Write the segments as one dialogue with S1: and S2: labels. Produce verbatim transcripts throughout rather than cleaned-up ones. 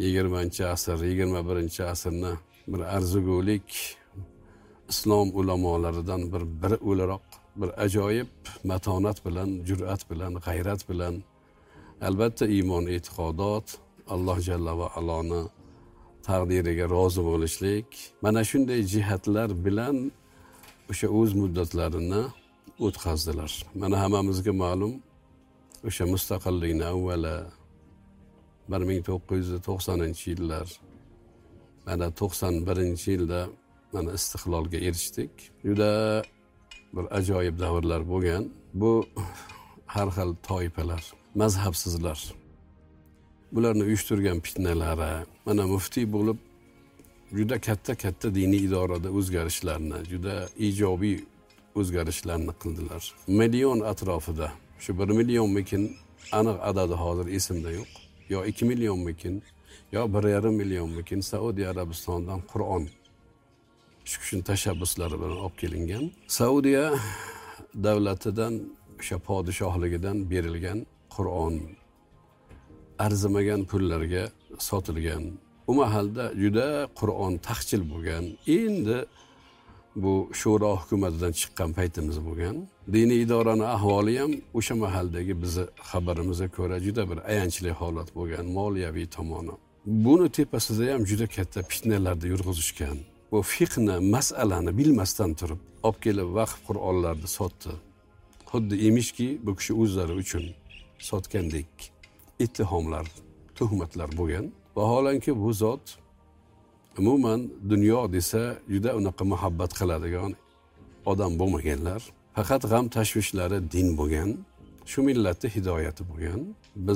S1: yigirmanchi asr, yigirma birinchi asrni bir arzigulik islom ulamolaridan bir biri o'laroq bir ajoyib matonat bilan, jur'at bilan, g'ayrat bilan, albatta iymon, e'tiqodot, Alloh jalla va aloni taqdiriga rozi bo'lishlik, mana shunday jihatlar bilan o'sha o'z muddatlarini o'tkazdilar. Mana hammamizga ma'lum, o'sha mustaqillikni avvali bir ming to'qqiz yuz to'qsoninchi yillar, mana to'qson birinchi yilda mana istiqlolga erishdik. Juda bir ajoyib davrlar bo'lgan. Bu har xil toifalar, mazhabsizlar, bularni uyushtirgan fitnalari, mana muftiy bo'lib juda katta-katta diniy idorada o'zgarishlarni, juda ijobiy o'zgarishlarni qildilar. Million atrofida, shu bir millionmikin, aniq adadi hozir esimda yo'q, yo ikki millionmikin, yo bir yarim millionmikin Saudiya Arabistondan Qur'on shu kishining tashabbuslari bilan olib kelingan. Saudiya davlatidan, o'sha podshohligidan berilgan Qur'on arzimagan pullarga sotilgan. U mahalda juda Qur'on taqchil bo'lgan. Endi bu shura hukumatidan chiqqan paytimiz bo'lgan. Diniy idoraning ahvoli ham o'sha mahaldagi bizni xabarimizga ko'ra juda bir ayanchli holat bo'lgan, moliyaviy tomoni. Buni tepasida ham juda katta fitnalarda yurg'izishgan. Bu fiqhni, masalani bilmasdan turib, olib kelib vaqf Qur'onlarni sotdi. Xuddi emishki, bu kishi o'zlari uchun sotgandek ittihomlar, tuhmatlar bo'lgan. Vaholanki bu zot umuman dunyo desa juda unaqa muhabbat qiladigan odam bo'lmaganlar. Faqat g'am tashvishlari din bo'lgan. Shu millatning hidoyati bo'lgan. Biz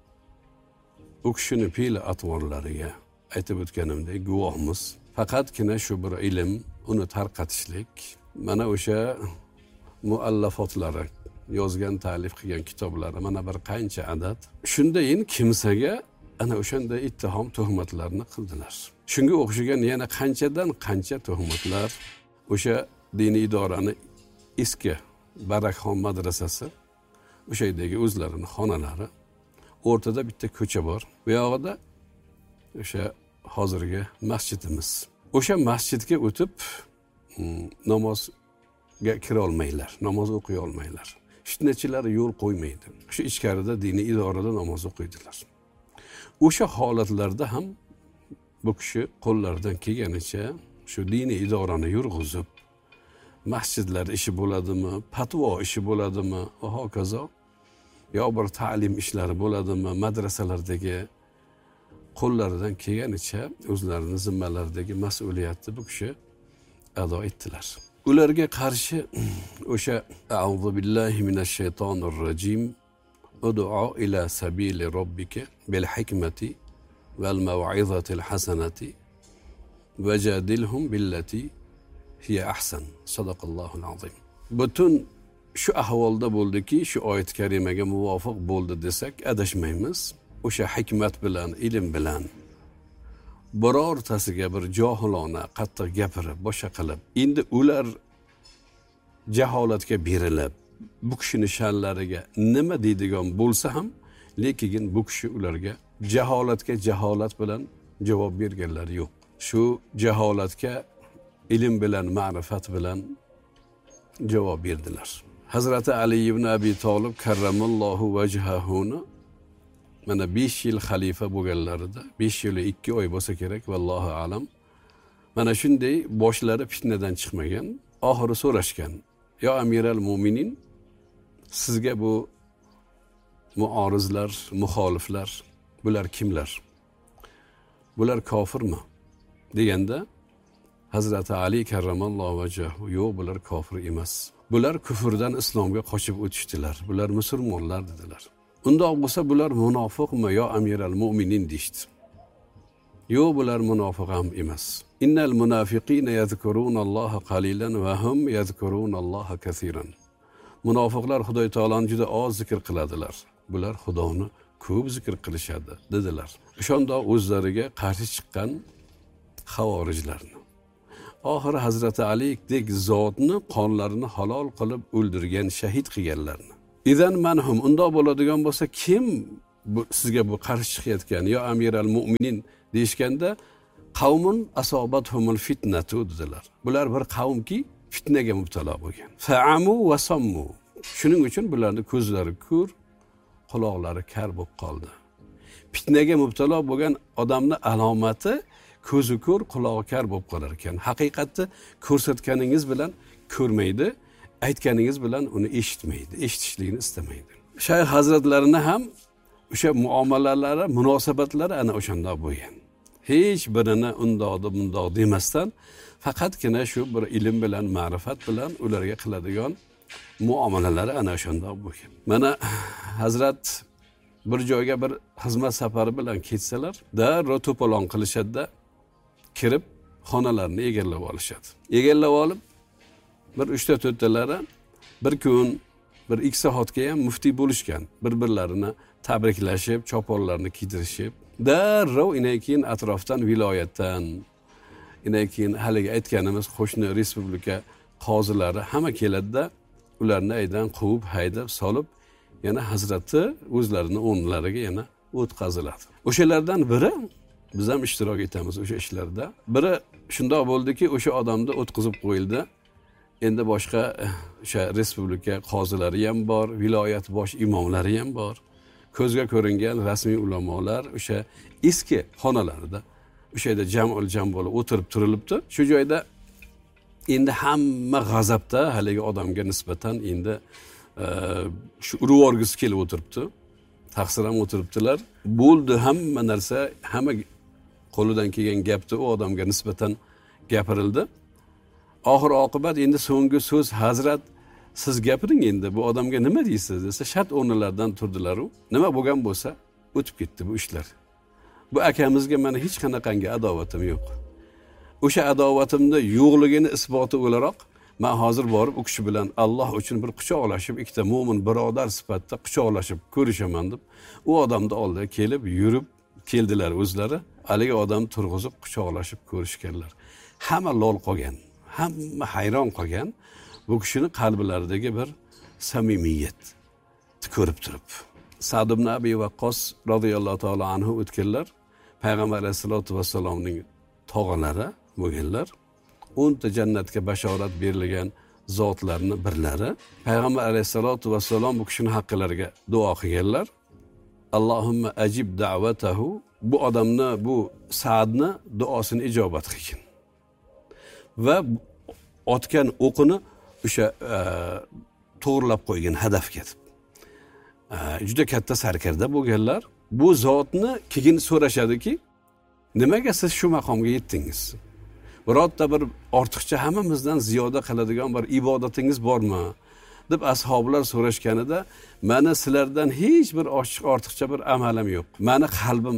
S1: u kishining fe'li atvorlariga aytib o'tganimdek guvohmiz. Faqatgina shu bir ilm, uni tarqatishlik, mana o'sha muallafotlari, yozgan, ta'lif qilgan kitoblari mana bir qancha adad. Shundayin kimsaga ana o'shanday ittihom tuhmatlarni qildilar. Shunga o'xshagan yana qanchadan qancha tuhmatlar. O'sha diniy idorani eski Barakxon madrasasi, o'sha yerdagi o'zlarini xonalari, o'rtada bitta ko'cha bor. Bu yog'ida o'sha hozirgi masjidimiz. O'sha masjidga o'tib namozga kira olmaylar, namoz o'qiy olmaylar. Fitnachilar yo'l qo'ymaydi. Shu ichkarida diniy idorada namoz o'qiydilar. O'sha holatlarda ham bu kishi qo'llaridan kelganicha shu diniy idorani yurg'izib, masjidlar ishi bo'ladimi, fatvo ishi bo'ladimi va hokazo, yo bir ta'lim ishlari bo'ladimi, madrasalardagi qo'llaridan kelganicha o'zlarining zimmalaridagi mas'uliyatni bu kishi ado etdilar. Ularga qarshi o'sha a'udhu billahi minash shaytonir rojim ud'u ila sabili robbika bil hikmati val maw'izatil hasanati vajadilhum billati hiya ahsan. Sadaqallohul azim. Butun shu ahvolda bo'ldiki, shu oyat karimaga muvofiq bo'ldi desak adashmaymiz. O'sha hikmat bilan, ilm bilan birortasiga bir johilona qattiq gapirib, boshqa qilib, endi ular jaholatga berilib, bu kishining sha'nlariga nima deydigan bo'lsa ham, lekin bu kishi ularga jaholatga jaholat bilan javob berganlari yo'q. Shu jaholatga ilm bilan, ma'rifat bilan javob berdilar. Hazrati Ali ibn Abi Talib karramallohu vajhahuni mana besh yil xalifa bo'lganlarida, besh yil ikki oy bo'lsa kerak, vallohu alam. Mana shunday boshlari fitnadan chiqmagan, oxiri so'rashgan: "Yo Amiral Mu'minin, sizga bu muorizlar, muxoliflar, bular kimlar? Bular kofirmi?" deganda Hazrati Ali karramallohu vajhahu: "Yo'q, bular kofir emas. Bular kufrdan islomga qochib o'tishdilar. Bular musulmonlar" dedilar. Undoq bo'lsa bular munofiqmi yo Amiral Mu'minin deydi. Yo'q, bular munofiq ham emas. Innal munafiqina yazkurunalloha qalilan va hum yazkurunalloha kaseeran. Munofiqlar Xudoy taoloni juda oz zikr qiladilar. Bular Xudoni ko'p zikr qilishadi dedilar. O'shanda o'zlariga qarshi chiqqan xavorijlarni, oxiri Hazrati Alidek zotni qonlarini halol qilib o'ldirgan, shahid qilganlarni. Idan manhum, undoq bo'ladigan bo'lsa kim bu sizga bu qarshi chiqayotgan yo amiral mu'minin deyishganda qavmun asobathumul fitnatu dedilar. Bular bir qavmki fitnaga mubtalo bo'lgan. Fa'amu va sammu. Shuning uchun bularning ko'zlari ko'r, quloqlari kar bo'lib qoldi. Fitnaga mubtalo bo'lgan odamning alomati ko'zi ko'r, qulog'i kar bo'lib qolar ekan. Haqiqatni ko'rsatganingiz bilan ko'rmaydi, aytganingiz bilan uni eshitmaydi, eshitishlikni istamaydi. Shayx hazratlarini ham o'sha muomalalari, munosabatlari ana o'shanda bo'lgan. Hech birini undoqdi, bundoq demasdan faqatgina shu bir ilm bilan, ma'rifat bilan ularga qiladigan muomalalari ana o'shanda bo'lgan. Mana hazrat bir joyga bir xizmat safari bilan ketsalar, darrov to'polon qilishadi, kirib xonalarni egallab olishadi. Egallab olib bir uchta to'rttalari bir kun, bir ikki soatga ham muftiy bo'lishgan. Bir-birlarini tabriklashib, choponlarni kiydirishib, darrov inay keyin atrofdan viloyatdan, inay keyin haligi aytganimiz qo'shni respublika qozilari hamma keladi-da, ularni aydan quvib, haydab, solib, yana hazrati o'zlarini o'rnlariga yana o'tkaziladi. O'shalardan biri biz ham ishtirok etamiz o'sha ishlarda. Biri shundoq bo'ldiki, o'sha odamni o'tkazib qo'yildi. Endi boshqa o'sha respublika qozilari ham bor, viloyat bosh imomlari ham bor. Ko'zga ko'ringan rasmiy ulamolar o'sha eski xonalarida o'sha yerda jam'ul jam bo'lib o'tirib turilibdi. Shu joyda endi hamma g'azabda haligi odamga nisbatan endi shu urib o'rgisi kelib o'tiribdi. Taqsir ham o'tiribdilar. Bo'ldi, hamma narsa, hamma qo'lidan kelgan gapni u odamga nisbatan gapirildi. Oxir oqibat endi so'nggi so'z hazrat siz gapiring endi bu odamga nima deysiz desa shart o'rnlaridan turdilar u. Nima bo'lgan bo'lsa o'tib ketdi bu ishlar. Bu akamizga mana hech qanaqangi adovatim yo'q. O'sha adovatimda yo'qligini isboti o'laroq men hozir borib u kishi bilan Alloh uchun bir quchoqlashib, ikkita mo'min birodar sifatida quchoqlashib ko'rishaman deb u odamning oldiga kelib, yurib keldilar o'zlari. Haligi odam turg'izib quchoqlashib ko'rishganlar. Hamma lol qolgan, hamma hayron qolgan bu kishining qalblaridagi bir samimiyat ko'rib turib. Sa'd ibn Abi Waqqos radhiyallohu ta'ala anhu o'tganlar, Payg'ambar alayhisolatu vassalomning tog'alari bo'lganlar. o'nta jannatga bashorat berilgan zotlarning birlari. Payg'ambar alayhisolatu vassalom bu kishining haqqilariga duo qilganlar. Allohumma ajib da'vatahu, bu odamni, bu Sa'dni duosini ijobat qilgin. Va otgan o'qini o'sha to'g'rilab qo'ygan hadafga deb. Juda katta sarkarda bo'lganlar. Bu zotni keyin so'rashadiki, nimaga siz shu maqomga yetdingiz? Birorta bir ortiqcha hammamizdan ziyoda qiladigan bir ibodatingiz bormi? deb ashoblar so'rashganida, meni sizlardan hech bir ochiq ortiqcha bir amalim yo'q. Meni qalbim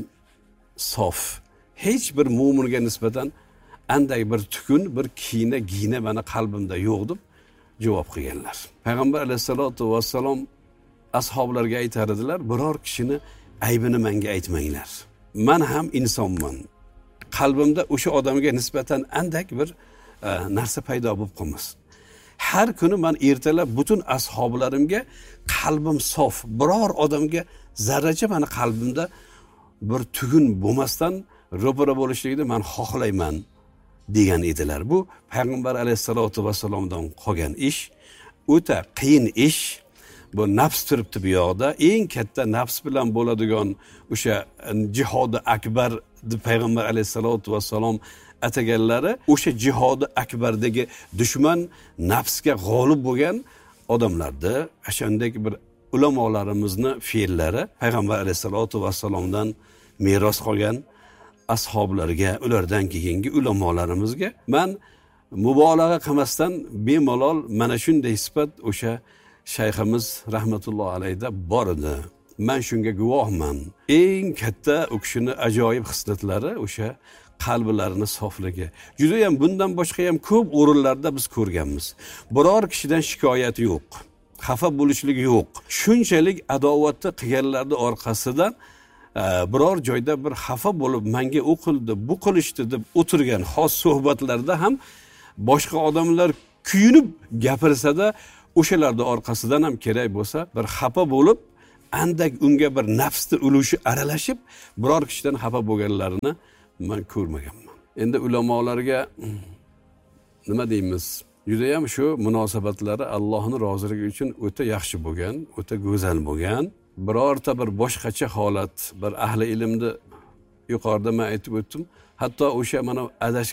S1: sof. Hech bir mo'minga nisbatan anday bir tukun, bir kiyina, giyina meni qalbimda yo'q deb javob qilganlar. Payg'ambar alayhisolatu vassalom ashoblarga aytar edilar, biror kishini aybini menga aytmanglar. Men ham insonman. Qalbimda o'sha odamga nisbatan andak bir e, narsa paydo bo'lib qolmasin. Har kuni men ertalab butun ashoblarimga qalbim sof, biror odamga zarracha meni qalbimda bir tugun bo'lmasdan ro'para bo'lishligini men xohlayman degan edilar. Bu Payg'ambar alayhisolatu vassalomdan qolgan ish, o'ta qiyin ish. Bu nafs turibdi bu yoqda. Eng katta nafs bilan bo'ladigan o'sha jihodi akbar deb Payg'ambar alayhisolatu vassalom ataganlari, o'sha jihodi akbardagi dushman nafsga g'olib bo'lgan odamlardi. O'shandek bir ulamolarimizni fe'llari Payg'ambar alayhisolatu vassalomdan meros qolgan ashoblarga, ulardan keyingi ulamolarimizga men mubolag'a qilmasdan bemalol mana shunday sifat o'sha shayximiz rahmatulloh alayda bor edi. Men shunga guvohman. Eng katta u kishining ajoyib xislatlari o'sha qalblarini sofligi. Juda ham bundan boshqa ham ko'p o'rinlarda biz ko'rganmiz. Biror kishidan shikoyat yo'q. Xafa bo'lishlik yo'q. Shunchalik adovatni qilganlarning orqasidan biror joyda bir xafa bo'lib, menga o'qildi, bu qilishdi deb o'tirgan xos suhbatlarda ham boshqa odamlar kuyunib gapirsa-da, o'shalarning orqasidan ham kerak bo'lsa bir xafa bo'lib andak unga bir nafsni ulushi aralashib biror kishidan xafa bo'lganlarini man ko'rmaganman. Endi ulamolarga nima deymiz? Judayam shu munosabatlari Allohning roziligi uchun o'ta yaxshi bo'lgan, o'ta go'zal bo'lgan. Birorta bir boshqacha holat, bir ahli ilmni yuqorida men aytib o'tdim. Hatto o'sha mana adashgan